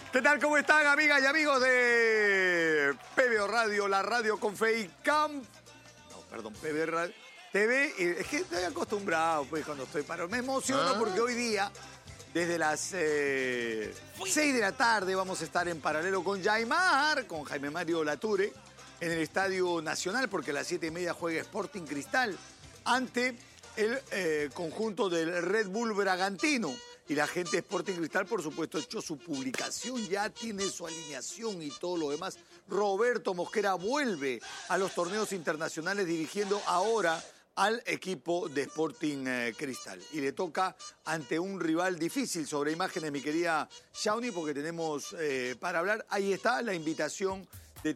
¿Qué tal? ¿Cómo están, amigas y amigos de PBO Radio, la radio con fe y camp? No, perdón, PBO Radio. TV, es que estoy acostumbrado, pues, cuando estoy parado. Me emociono porque hoy día, desde las 6 de la tarde, vamos a estar en paralelo con Yaimar, con Jaime Mario Lature, en el Estadio Nacional, porque a las 7:30 juega Sporting Cristal ante el conjunto del Red Bull Bragantino. Y la gente de Sporting Cristal, por supuesto, ha hecho su publicación, ya tiene su alineación y todo lo demás. Roberto Mosquera vuelve a los torneos internacionales dirigiendo ahora al equipo de Sporting Cristal. Y le toca ante un rival difícil. Sobre imágenes, mi querida Shawnee, porque tenemos para hablar. Ahí está la invitación de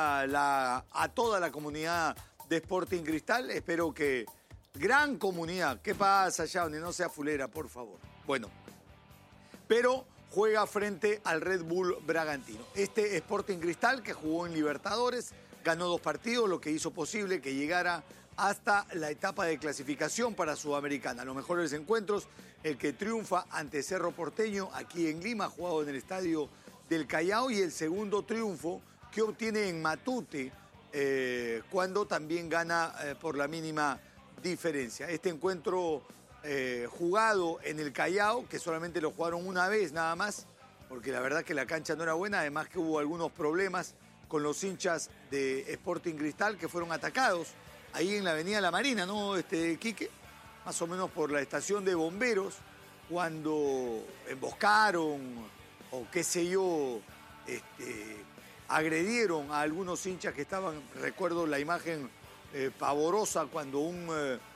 a toda la comunidad de Sporting Cristal. Espero que... Gran comunidad. ¿Qué pasa, Shawnee? No sea fulera, por favor. Bueno, pero juega frente al Red Bull Bragantino. Este Sporting Cristal, que jugó en Libertadores, ganó 2 partidos, lo que hizo posible que llegara hasta la etapa de clasificación para Sudamericana. Los mejores encuentros, el que triunfa ante Cerro Porteño, aquí en Lima, jugado en el Estadio del Callao, y el segundo triunfo que obtiene en Matute, cuando también gana por la mínima diferencia. Este encuentro jugado en el Callao, que solamente lo jugaron una vez nada más, porque la verdad que la cancha no era buena, además que hubo algunos problemas con los hinchas de Sporting Cristal que fueron atacados ahí en la avenida La Marina, ¿no, Quique? Más o menos por la estación de bomberos, cuando emboscaron o qué sé yo, agredieron a algunos hinchas que estaban, recuerdo la imagen pavorosa cuando uno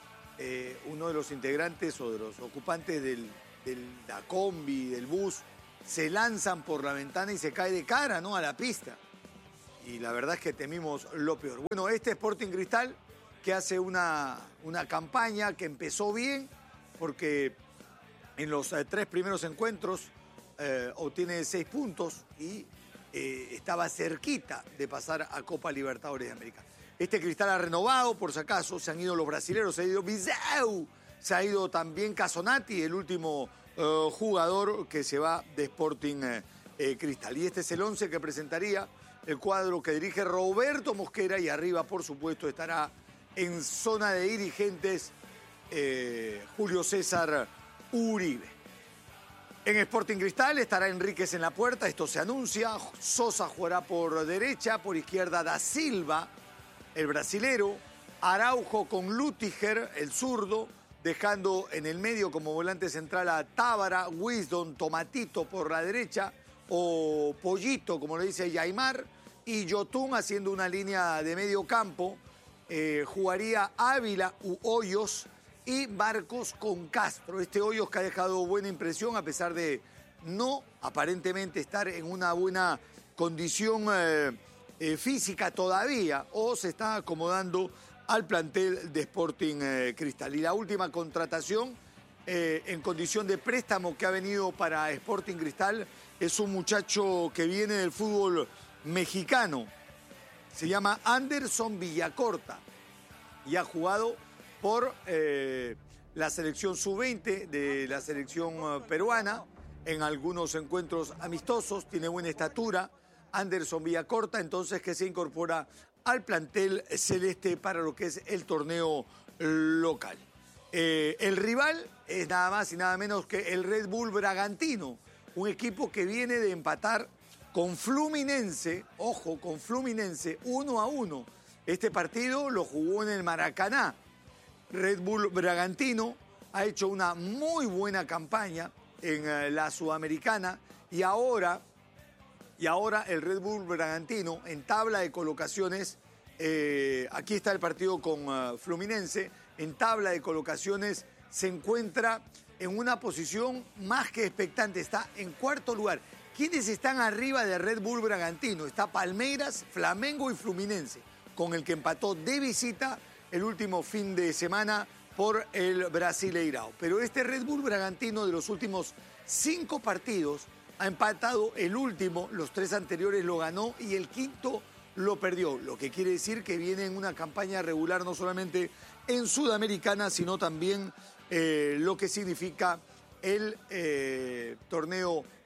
de los integrantes o de los ocupantes de la combi, del bus, se lanzan por la ventana y se cae de cara, ¿no?, a la pista. Y la verdad es que temimos lo peor. Bueno, este Sporting Cristal que hace una campaña que empezó bien, porque en los 3 primeros encuentros obtiene 6 puntos y estaba cerquita de pasar a Copa Libertadores de América. Este Cristal ha renovado, por si acaso, se han ido los brasileños, se ha ido Bizeu, se ha ido también Casonati, el último jugador que se va de Sporting Cristal. Y este es el 11 que presentaría el cuadro que dirige Roberto Mosquera, y arriba, por supuesto, estará en zona de dirigentes Julio César Uribe. En Sporting Cristal estará Enríquez en la puerta, esto se anuncia. Sosa jugará por derecha, por izquierda Da Silva, el brasilero, Araujo con Lutiger, el zurdo, dejando en el medio como volante central a Tábara, Wisdom, Tomatito por la derecha, o Pollito, como le dice Yaimar, y Yotun haciendo una línea de medio campo. Jugaría Ávila u Hoyos y Marcos con Castro. Este Hoyos que ha dejado buena impresión a pesar de no aparentemente estar en una buena condición física todavía, o se está acomodando al plantel de Sporting Cristal. Y la última contratación en condición de préstamo que ha venido para Sporting Cristal es un muchacho que viene del fútbol mexicano. Se llama Anderson Villacorta y ha jugado por la selección sub-20 de la selección peruana en algunos encuentros amistosos. Tiene buena estatura Anderson Villacorta, entonces, que se incorpora al plantel celeste para lo que es el torneo local. El rival es nada más y nada menos que el Red Bull Bragantino, un equipo que viene de empatar con Fluminense, ojo, con Fluminense 1-1. Este partido lo jugó en el Maracaná. Red Bull Bragantino ha hecho una muy buena campaña en la Sudamericana y ahora el Red Bull Bragantino en tabla de colocaciones, aquí está el partido con Fluminense, en tabla de colocaciones se encuentra en una posición más que expectante, está en 4º lugar. ¿Quiénes están arriba de Red Bull Bragantino? Está Palmeiras, Flamengo y Fluminense, con el que empató de visita el último fin de semana por el Brasileirao. Pero este Red Bull Bragantino de los últimos 5 partidos ha empatado el último, los 3 anteriores lo ganó y el 5º lo perdió, lo que quiere decir que viene en una campaña regular no solamente en Sudamericana, sino también lo que significa el torneo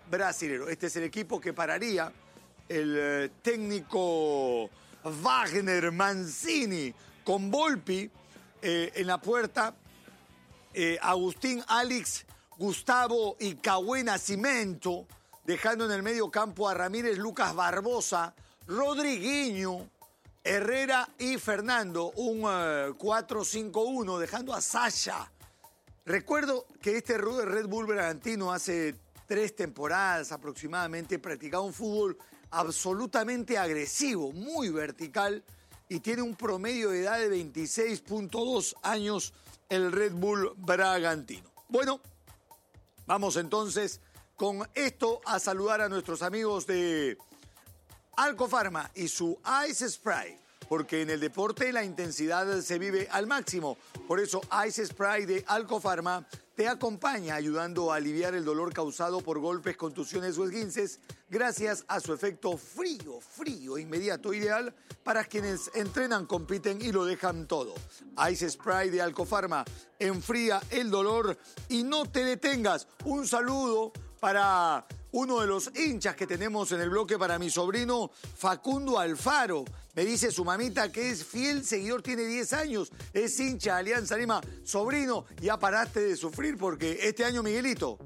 brasilero. Este es el equipo que pararía el técnico Wagner Mancini con Volpi en la puerta, Agustín, Alex, Gustavo y Cauê Nascimento, dejando en el medio campo a Ramírez, Lucas Barbosa, Rodriguinho, Herrera y Fernando, un 4-5-1, dejando a Sasha. Recuerdo que este Red Bull Bragantino hace 3 temporadas aproximadamente practicaba un fútbol absolutamente agresivo, muy vertical, y tiene un promedio de edad de 26.2 años el Red Bull Bragantino. Bueno, vamos entonces con esto a saludar a nuestros amigos de Alcofarma y su Ice Spray, porque en el deporte la intensidad se vive al máximo. Por eso Ice Spray de Alcofarma te acompaña ayudando a aliviar el dolor causado por golpes, contusiones o esguinces gracias a su efecto frío, inmediato, ideal para quienes entrenan, compiten y lo dejan todo. Ice Spray de Alcofarma enfría el dolor y no te detengas. Un saludo para uno de los hinchas que tenemos en el bloque, para mi sobrino Facundo Alfaro. Me dice su mamita que es fiel seguidor, tiene 10 años, es hincha de Alianza Lima. Sobrino, ya paraste de sufrir porque este año, Miguelito,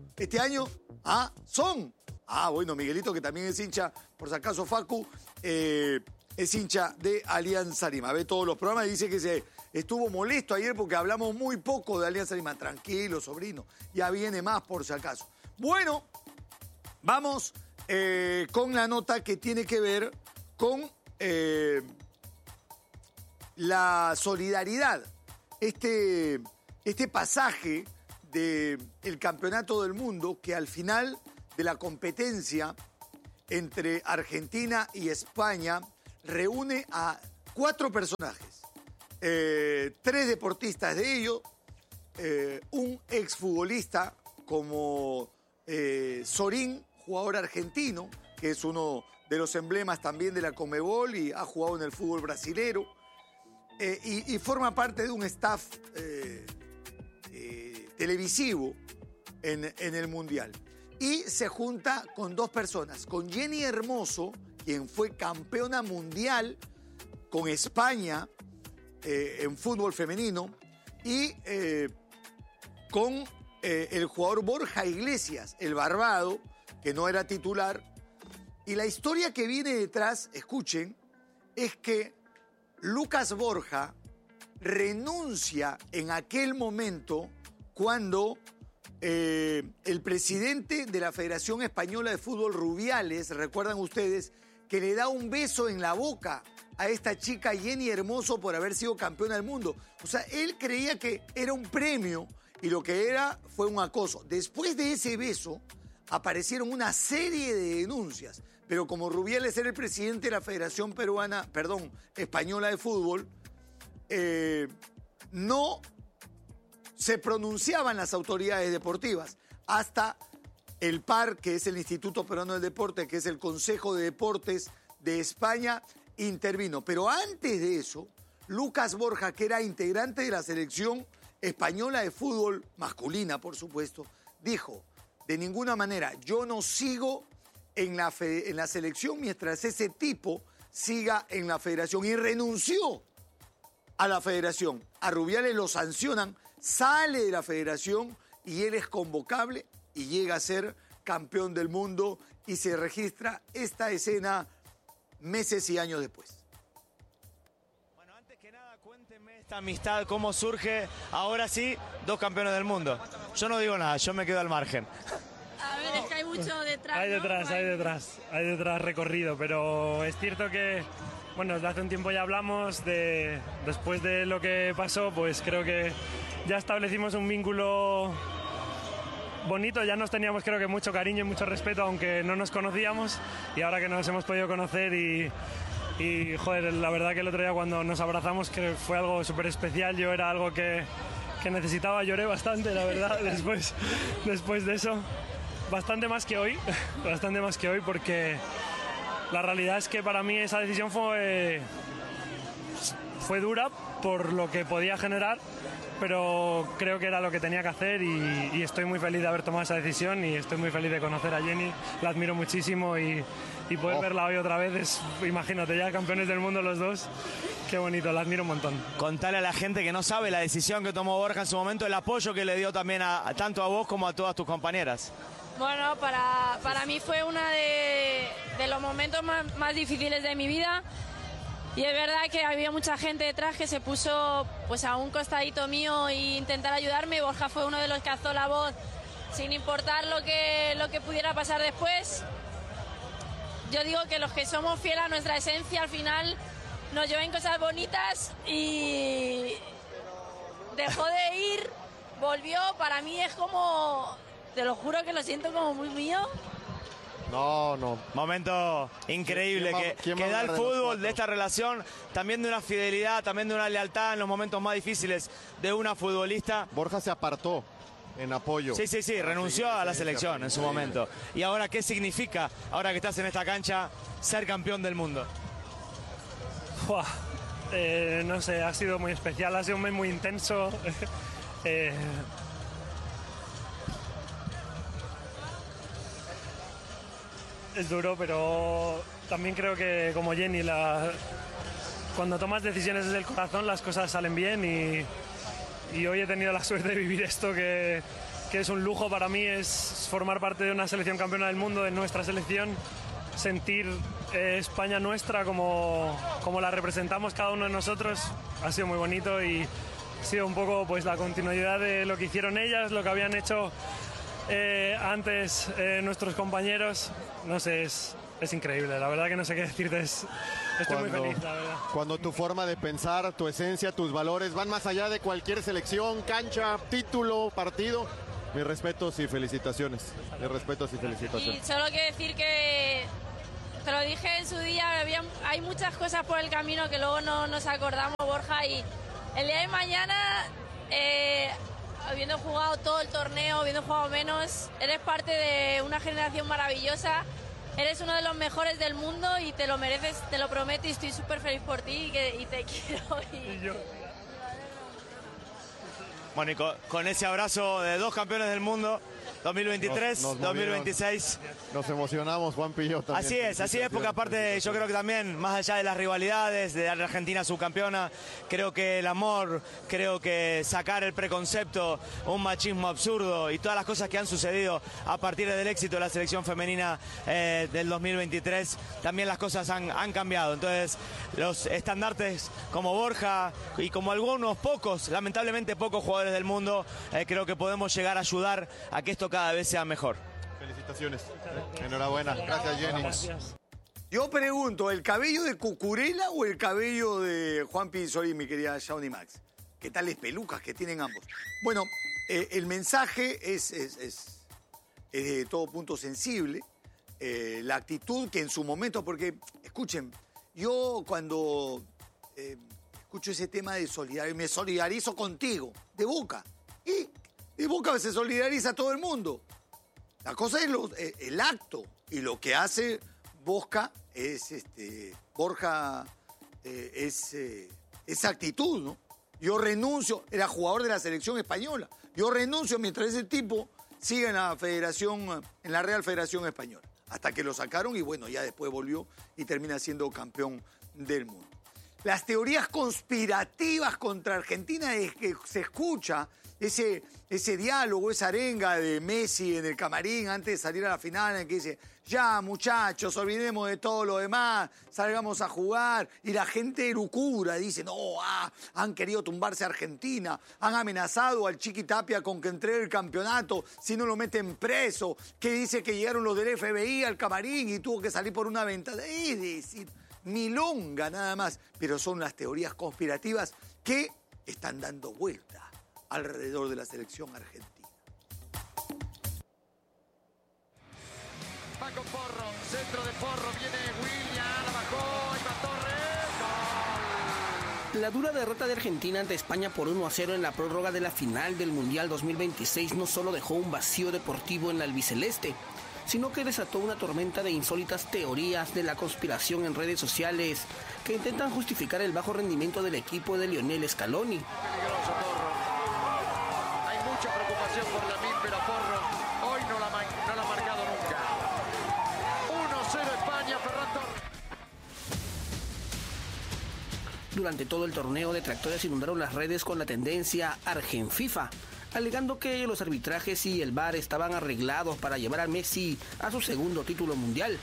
bueno, Miguelito, que también es hincha, por si acaso Facu, es hincha de Alianza Lima. Ve todos los programas y dice que se estuvo molesto ayer porque hablamos muy poco de Alianza Lima. Tranquilo, sobrino, ya viene más por si acaso. Bueno, vamos con la nota que tiene que ver con la solidaridad. Este pasaje del Campeonato del Mundo que al final de la competencia entre Argentina y España reúne a 4 personajes. 3 deportistas de ellos, un exfutbolista como Sorín, jugador argentino, que es uno de los emblemas también de la Conmebol y ha jugado en el fútbol brasilero, y forma parte de un staff televisivo en el Mundial. Y se junta con 2 personas, con Jenny Hermoso, quien fue campeona mundial con España en fútbol femenino, y con el jugador Borja Iglesias, el barbado, que no era titular. Y la historia que viene detrás, escuchen, es que Lucas Borja renuncia en aquel momento cuando el presidente de la Federación Española de Fútbol, Rubiales, recuerdan ustedes, que le da un beso en la boca a esta chica Jenny Hermoso por haber sido campeona del mundo. O sea, él creía que era un premio y lo que era fue un acoso. Después de ese beso aparecieron una serie de denuncias, pero como Rubiales era el presidente de la Federación Española de Fútbol, no se pronunciaban las autoridades deportivas hasta el PAR, que es el Instituto Peruano del Deporte, que es el Consejo de Deportes de España, intervino. Pero antes de eso, Lucas Borja, que era integrante de la selección española de fútbol, masculina por supuesto, dijo: de ninguna manera, yo no sigo en la selección mientras ese tipo siga en la federación, y renunció a la federación. A Rubiales lo sancionan, sale de la federación y él es convocable y llega a ser campeón del mundo, y se registra esta escena meses y años después. Bueno, antes que nada, cuéntenme esta amistad, cómo surge, ahora sí, 2 campeones del mundo. Yo no digo nada, yo me quedo al margen. A ver, es que hay mucho detrás. Hay detrás recorrido, pero es cierto que, bueno, desde hace un tiempo ya hablamos después de lo que pasó, pues creo que ya establecimos un vínculo bonito, ya nos teníamos creo que mucho cariño y mucho respeto, aunque no nos conocíamos, y ahora que nos hemos podido conocer y joder, la verdad que el otro día cuando nos abrazamos que fue algo súper especial. Yo era algo que necesitaba, lloré bastante, la verdad, después de eso. Bastante más que hoy, porque la realidad es que para mí esa decisión fue Fue dura por lo que podía generar, pero creo que era lo que tenía que hacer y estoy muy feliz de haber tomado esa decisión y estoy muy feliz de conocer a Jenny, la admiro muchísimo y poder verla hoy otra vez, imagínate, ya campeones del mundo los dos, qué bonito, la admiro un montón. Contale a la gente que no sabe la decisión que tomó Borja en su momento, el apoyo que le dio también tanto a vos como a todas tus compañeras. Bueno, para mí fue uno de los momentos más difíciles de mi vida. Y es verdad que había mucha gente detrás que se puso pues a un costadito mío e intentar ayudarme. Borja fue uno de los que alzó la voz sin importar lo que pudiera pasar después. Yo digo que los que somos fieles a nuestra esencia al final nos llevan cosas bonitas y dejó de ir, volvió. Para mí es como, te lo juro que lo siento como muy mío. No. Momento increíble que da el fútbol, de esta relación, también de una fidelidad, también de una lealtad en los momentos más difíciles de una futbolista. Borja se apartó en apoyo. Sí, renunció a la selección en su momento. Y ahora, ¿qué significa, ahora que estás en esta cancha, ser campeón del mundo? No sé, ha sido muy especial, ha sido un mes muy intenso. Es duro, pero también creo que como Jenny, cuando tomas decisiones desde el corazón las cosas salen bien y hoy he tenido la suerte de vivir esto que es un lujo para mí, es formar parte de una selección campeona del mundo, de nuestra selección, sentir España nuestra como la representamos cada uno de nosotros, ha sido muy bonito y ha sido un poco pues la continuidad de lo que hicieron ellas, lo que habían hecho antes nuestros compañeros. No sé, es increíble, la verdad que no sé qué decirte, estoy muy feliz, la verdad. Cuando tu forma de pensar, tu esencia, tus valores van más allá de cualquier selección, cancha, título, partido, mis respetos y felicitaciones. Y solo quiero decir que, te lo dije en su día, hay muchas cosas por el camino que luego no nos acordamos, Borja, y el día de mañana, habiendo jugado todo el torneo, habiendo jugado menos, eres parte de una generación maravillosa, eres uno de los mejores del mundo y te lo mereces, te lo prometo, y estoy súper feliz por ti y te quiero. Y yo. Bueno, y con ese abrazo de dos campeones del mundo, 2023, 2026. Nos emocionamos, Juanpi y yo también. Así es, porque aparte yo creo que también, más allá de las rivalidades, de dar a Argentina subcampeona, creo que el amor, creo que sacar el preconcepto, un machismo absurdo y todas las cosas que han sucedido a partir del éxito de la selección femenina del 2023, también las cosas han cambiado. Entonces, los estandartes como Borja y como algunos pocos, lamentablemente pocos jugadores del mundo, creo que podemos llegar a ayudar a que esto cada vez sea mejor. Felicitaciones. Enhorabuena. Gracias, Jenny. Gracias. Yo pregunto, ¿el cabello de Cucurella o el cabello de Juanpi Solís, mi querida Shawnee Max? ¿Qué tales pelucas que tienen ambos? Bueno, el mensaje es de todo punto sensible. La actitud que en su momento, porque, escuchen, yo cuando escucho ese tema de solidaridad, me solidarizo contigo, de Boca. Y de Boca se solidariza todo el mundo. La cosa es el acto, y lo que hace Borja es esa actitud, ¿no? Yo renuncio, era jugador de la selección española, yo renuncio mientras ese tipo sigue en la Real Federación Española, hasta que lo sacaron y bueno, ya después volvió y termina siendo campeón del mundo. Las teorías conspirativas contra Argentina es que se escucha ese diálogo, esa arenga de Messi en el camarín antes de salir a la final, en que dice, ya muchachos, olvidemos de todo lo demás, salgamos a jugar. Y la gente erucura, dice, no, han querido tumbarse a Argentina, han amenazado al Chiqui Tapia con que entregue el campeonato si no lo meten preso, que dice que llegaron los del FBI al camarín y tuvo que salir por una ventana. Es decir, milonga nada más, pero son las teorías conspirativas que están dando vuelta alrededor de la selección argentina. Va con Porro, centro de Porro, viene William, la bajó, Iván Torres, gol. La dura derrota de Argentina ante España por 1-0 en la prórroga de la final del Mundial 2026 no solo dejó un vacío deportivo en la albiceleste, sino que desató una tormenta de insólitas teorías de la conspiración en redes sociales que intentan justificar el bajo rendimiento del equipo de Lionel Scaloni. Peligroso, Porro. Hay mucha preocupación por Lamine, pero Porro hoy no la ha marcado nunca. 1-0 España, Ferran Torres. Durante todo el torneo, detractores inundaron las redes con la tendencia Argenfifa, alegando que los arbitrajes y el VAR estaban arreglados para llevar a Messi a su segundo título mundial.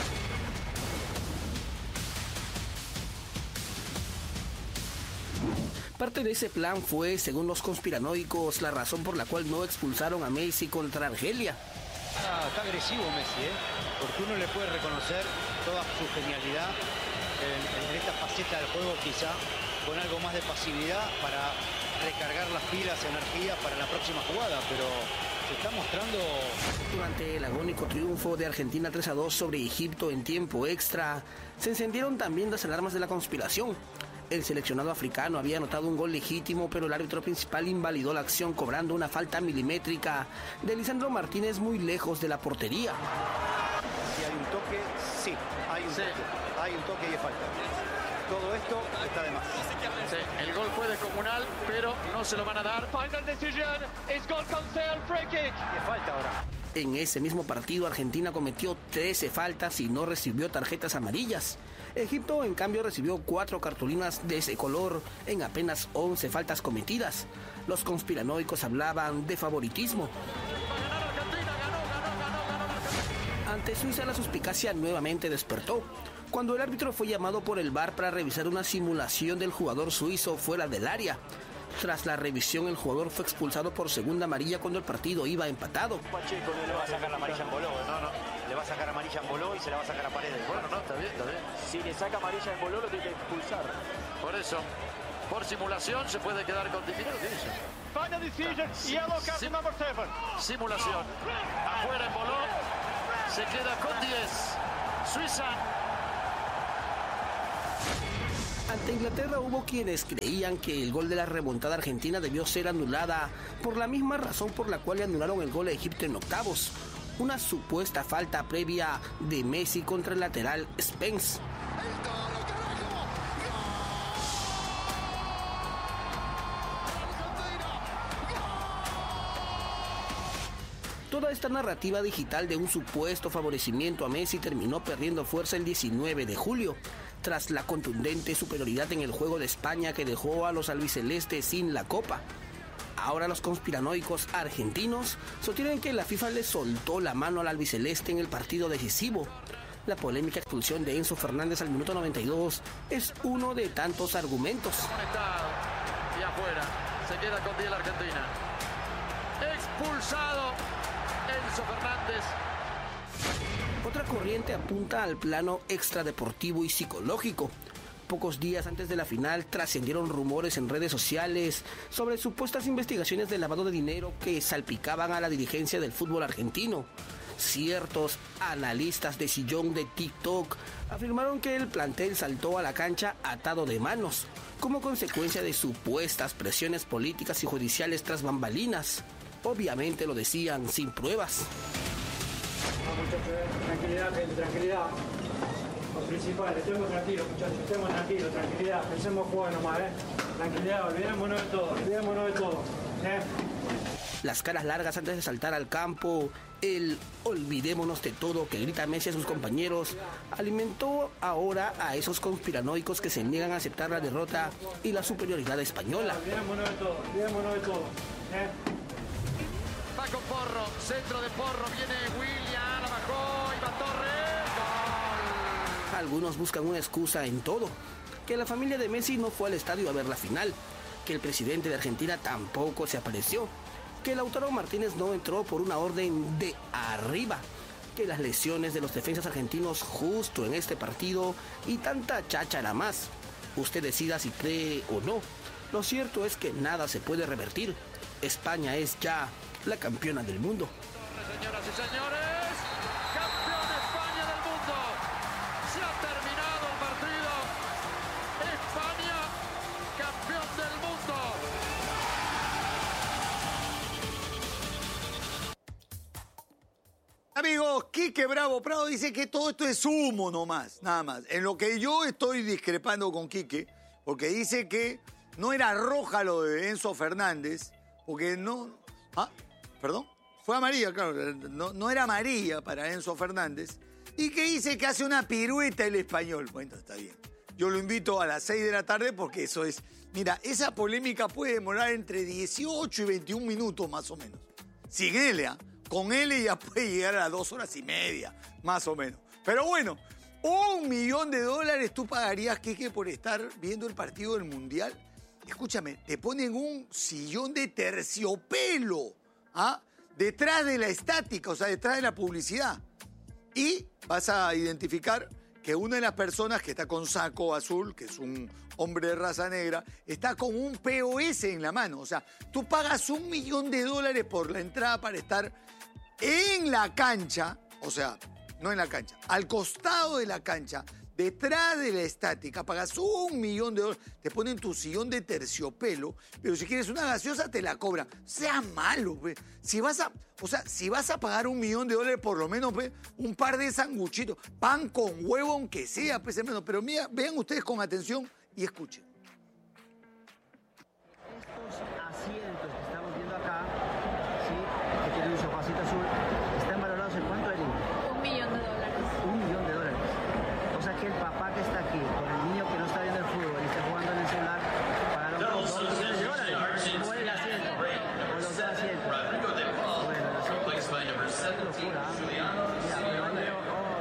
Parte de ese plan fue, según los conspiranoicos, la razón por la cual no expulsaron a Messi contra Argelia. Está agresivo Messi, porque uno le puede reconocer toda su genialidad en esta faceta del juego, quizá con algo más de pasividad para recargar las pilas, energía para la próxima jugada, pero se está mostrando. Durante el agónico triunfo de Argentina 3-2 sobre Egipto en tiempo extra, se encendieron también las alarmas de la conspiración. El seleccionado africano había anotado un gol legítimo, pero el árbitro principal invalidó la acción cobrando una falta milimétrica de Lisandro Martínez muy lejos de la portería. Si hay un toque, sí, hay un toque. Hay un toque y es falta. Todo esto está de más. Sí, el gol fue descomunal, pero no se lo van a dar. Final decision is gol Cancel, free kick. Y es falta ahora. En ese mismo partido, Argentina cometió 13 faltas y no recibió tarjetas amarillas. Egipto, en cambio, recibió 4 cartulinas de ese color en apenas 11 faltas cometidas. Los conspiranoicos hablaban de favoritismo. Ante Suiza, la suspicacia nuevamente despertó, cuando el árbitro fue llamado por el VAR para revisar una simulación del jugador suizo fuera del área. Tras la revisión, el jugador fue expulsado por segunda amarilla cuando el partido iba empatado. Pacheco no le va a sacar la amarilla en Boló, no. Le va a sacar amarilla en Boló y se la va a sacar a Paredes. Bueno, no, está bien. Si le saca amarilla en Boló, lo tiene que expulsar. Por eso, por simulación se puede quedar con dinero. ¿Qué dice? Final decision, yellow card to number 7. Simulación. Afuera en Boló. Se queda con 10. Suiza. Ante Inglaterra hubo quienes creían que el gol de la remontada argentina debió ser anulada por la misma razón por la cual le anularon el gol a Egipto en octavos. Una supuesta falta previa de Messi contra el lateral Spence. Toda esta narrativa digital de un supuesto favorecimiento a Messi terminó perdiendo fuerza el 19 de julio, tras la contundente superioridad en el juego de España que dejó a los albicelestes sin la copa. Ahora los conspiranoicos argentinos sostienen que la FIFA le soltó la mano al albiceleste en el partido decisivo. La polémica expulsión de Enzo Fernández al minuto 92 es uno de tantos argumentos. Conectado y afuera. Se queda con 10 la Argentina. Expulsado Enzo Fernández. Otra corriente apunta al plano extradeportivo y psicológico. Pocos días antes de la final trascendieron rumores en redes sociales sobre supuestas investigaciones de lavado de dinero que salpicaban a la dirigencia del fútbol argentino. Ciertos analistas de sillón de TikTok afirmaron que el plantel saltó a la cancha atado de manos, como consecuencia de supuestas presiones políticas y judiciales tras bambalinas. Obviamente lo decían sin pruebas. No, muchachos, tranquilidad, gente, tranquilidad. Lo principal, estemos tranquilos, muchachos, estemos tranquilos, tranquilidad, pensemos jugar nomás, tranquilidad, olvidémonos de todo, Las caras largas antes de saltar al campo, el olvidémonos de todo que grita Messi a sus compañeros, alimentó ahora a esos conspiranoicos que se niegan a aceptar la derrota y la superioridad española. Olvidémonos de todo, Va con Porro, centro de Porro, viene William, la bajó, Iván Torres, gol. Algunos buscan una excusa en todo, que la familia de Messi no fue al estadio a ver la final, que el presidente de Argentina tampoco se apareció, que Lautaro Martínez no entró por una orden de arriba, que las lesiones de los defensas argentinos justo en este partido y tanta cháchara más. Usted decida si cree o no. Lo cierto es que nada se puede revertir. España es ya la campeona del mundo. Señoras y señores, campeón España del mundo. Se ha terminado el partido. España, campeón del mundo. Amigos, ¿qué Quique Bravo Prado dice que todo esto es humo nomás, nada más. En lo que yo estoy discrepando con Quique, porque dice que no era roja lo de Enzo Fernández, porque no... Ah, perdón. Fue amarilla, claro. No era amarilla para Enzo Fernández. Y que dice que hace una pirueta el español. Bueno, está bien. Yo lo invito a las 6 de la tarde porque eso es... Mira, esa polémica puede demorar entre 18 y 21 minutos más o menos. Sin él, ¿eh? Con él ya puede llegar a las 2 horas y media, más o menos. Pero bueno, $1 millón tú pagarías, Quique, por estar viendo el partido del Mundial. Escúchame, te ponen un sillón de terciopelo, ¿ah? Detrás de la estática, o sea, detrás de la publicidad. Y vas a identificar que una de las personas que está con saco azul, que es un hombre de raza negra, está con un POS en la mano. O sea, tú pagas $1 millón por la entrada para estar en la cancha, o sea, no en la cancha, al costado de la cancha, detrás de la estática, pagas $1 millón, te ponen tu sillón de terciopelo, pero si quieres una gaseosa te la cobran. Sea malo, pues. Si vas a pagar $1 millón, por lo menos, pues, un par de sanguchitos, pan con huevo, aunque sea, pues, hermano. Pero mira, vean ustedes con atención y escuchen. Estos asientos que estamos viendo acá, ¿sí? Que tienen un sofacito azul, están valorados en cuánto, Eli? $1 millón. $1 millón. O sea que el papá que está aquí, con el niño que no está viendo el fútbol y está jugando en el celular, pagaron $2 millones. ¿Cómo es el asiento? O los dos asientos. Bueno, el asiento es locura. Mira, pero ahí veo,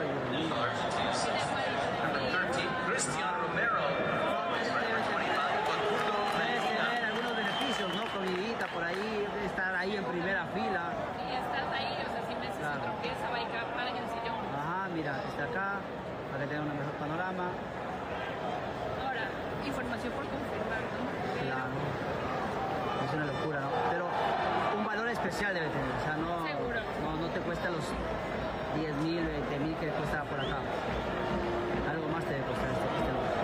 algunos beneficios, ¿no? Comidita por ahí, estar ahí en primera fila. Y estás ahí, o sea, si Messi se tropieza, va a caer en el sillón. Ajá, mira, está acá, para que tenga un mejor panorama. Ahora, información por confirmar, ¿no? Claro, es una locura, ¿no? Pero un valor especial debe tener, o sea, no te cuesta los 10.000, 20.000 que cuesta por acá. Algo más te debe costar este lugar.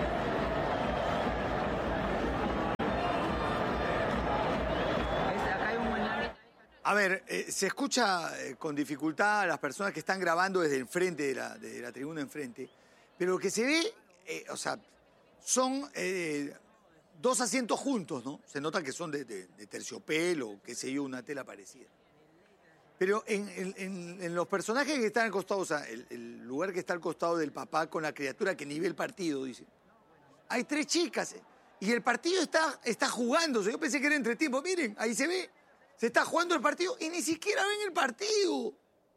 Acá hay un buen... A ver, se escucha con dificultad a las personas que están grabando desde enfrente de la tribuna enfrente, pero lo que se ve, o sea, son dos asientos juntos, ¿no? Se nota que son de terciopelo, qué sé yo, una tela parecida. Pero en los personajes que están al costado, o sea, el lugar que está al costado del papá con la criatura que ni ve el partido, dice, hay 3 chicas y el partido está jugándose. Yo pensé que era entretiempo. Miren, ahí se ve. Se está jugando el partido y ni siquiera ven el partido.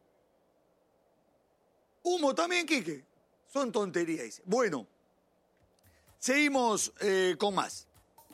Humo también, Quique. Son tonterías, dice. Bueno, seguimos con más.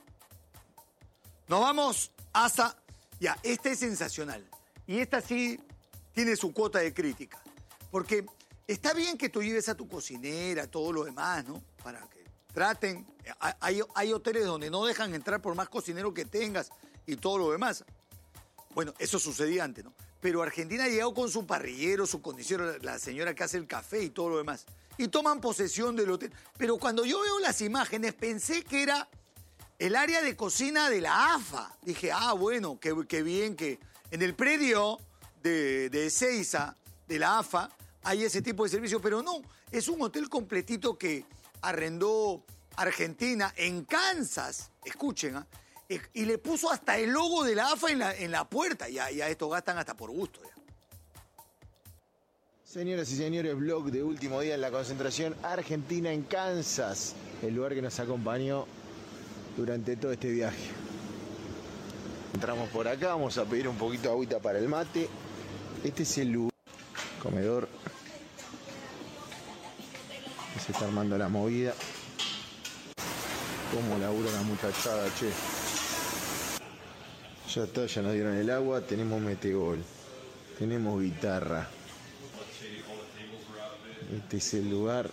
Nos vamos hasta... Ya, esta es sensacional. Y esta sí tiene su cuota de crítica. Porque está bien que tú lleves a tu cocinera, todo lo demás, ¿no? Para que traten... Hay hoteles donde no dejan entrar por más cocinero que tengas y todo lo demás. Bueno, eso sucedía antes, ¿no? Pero Argentina ha llegado con su parrillero, su condicionero, la señora que hace el café y todo lo demás. Y toman posesión del hotel. Pero cuando yo veo las imágenes, pensé que era el área de cocina de la AFA. Dije, bueno, qué bien que en el predio de Ezeiza, de la AFA, hay ese tipo de servicio. Pero no, es un hotel completito que arrendó Argentina en Kansas. Escuchen, ¿ah? Y le puso hasta el logo de la AFA en la puerta. Ya esto gastan hasta por gusto. Ya. Señoras y señores, vlog de último día en la concentración argentina en Kansas, el lugar que nos acompañó durante todo este viaje. Entramos por acá, vamos a pedir un poquito de agüita para el mate. Este es el lugar, comedor. Se está armando la movida. Cómo labura la muchachada, che. Ya está, ya nos dieron el agua, tenemos metegol, tenemos guitarra. Este es el lugar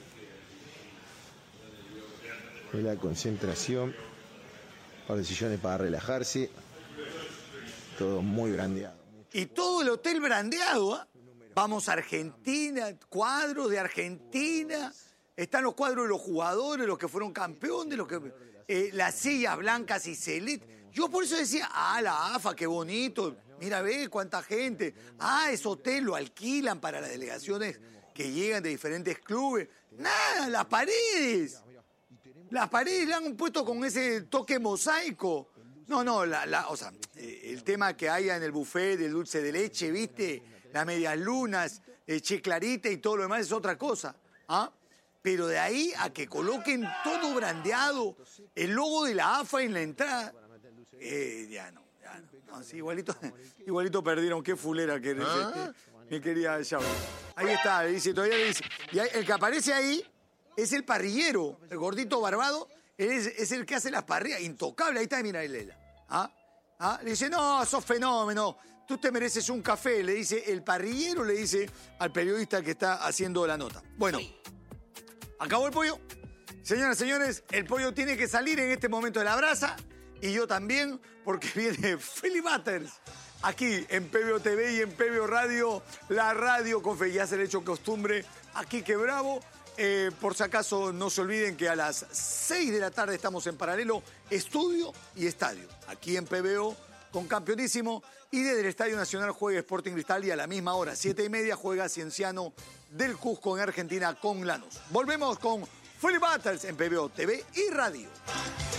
de la concentración. Un par de sillones para relajarse. Todo muy brandeado. Y todo el hotel brandeado, ¿eh? Vamos a Argentina, cuadros de Argentina. Están los cuadros de los jugadores, los que fueron campeones, las sillas blancas y celestes. Yo por eso decía, la AFA, qué bonito. Mira, ve cuánta gente. Ese hotel lo alquilan para las delegaciones que llegan de diferentes clubes. Nada, las paredes. Las paredes le han puesto con ese toque mosaico. No, o sea, el tema que haya en el buffet del dulce de leche, ¿viste? Las medias lunas, Che Clarita y todo lo demás es otra cosa. ¿Ah? Pero de ahí a que coloquen todo brandeado, el logo de la AFA en la entrada, ya no. No, sí, igualito perdieron. Qué fulera que eres, mi querida Chau. Ahí está, todavía le dice. Y el que aparece ahí es el parrillero, el gordito barbado, es el que hace las parrillas, intocable. Ahí está, mira, Lela. Le dice, no, sos fenómeno, tú te mereces un café, le dice el parrillero, le dice al periodista que está haciendo la nota. Bueno, acabó el pollo. Señoras y señores, el pollo tiene que salir en este momento de la brasa. Y yo también, porque viene Philly Butters aquí en PBO TV y en PBO Radio, la radio con fe. Ya se le ha hecho costumbre aquí, que bravo. Por si acaso, no se olviden que a las 6 de la tarde estamos en paralelo, estudio y estadio. Aquí en PBO con Campeonísimo. Y desde el Estadio Nacional juega Sporting Cristal y a la misma hora, 7:30, juega Cienciano del Cusco en Argentina con Lanús. Volvemos con Philly Butters en PBO TV y Radio.